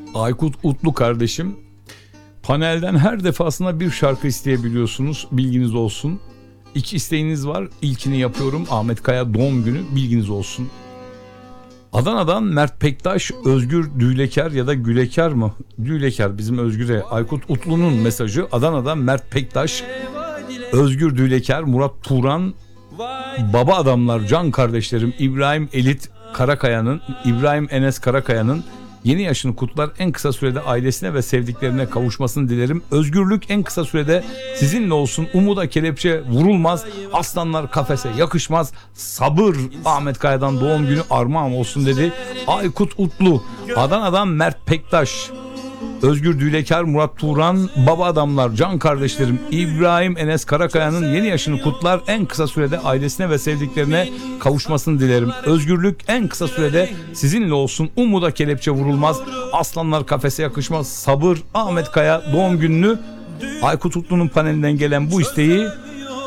Aykut Utlu kardeşim, panelden her defasında bir şarkı isteyebiliyorsunuz, bilginiz olsun. İki isteğiniz var, ilkini yapıyorum. Ahmet Kaya doğum günü, bilginiz olsun. Adana'dan Mert Pektaş, Özgür Düylekar ya da Gülekar mı? Düylekar bizim Özgür'e. Aykut Utlu'nun mesajı. Adana'dan Mert Pektaş, Özgür Düylekar, Murat Turan, baba adamlar, can kardeşlerim İbrahim Enes Karakaya'nın yeni yaşını kutlar. En kısa sürede ailesine ve sevdiklerine kavuşmasını dilerim. Özgürlük en kısa sürede sizinle olsun. Umuda kelepçe vurulmaz. Aslanlar kafese yakışmaz. Sabır Ahmet Kaya'dan doğum günü armağan olsun dedi. Aykut Utlu. Adana'dan Mert Pektaş, Özgür Düylekar, Murat Turan, baba adamlar, can kardeşlerim İbrahim Enes Karakaya'nın yeni yaşını kutlar. En kısa sürede ailesine ve sevdiklerine kavuşmasını dilerim. Özgürlük en kısa sürede sizinle olsun. Umuda kelepçe vurulmaz. Aslanlar kafese yakışmaz. Sabır Ahmet Kaya doğum gününü. Aykut Utlu'nun panelinden gelen bu isteği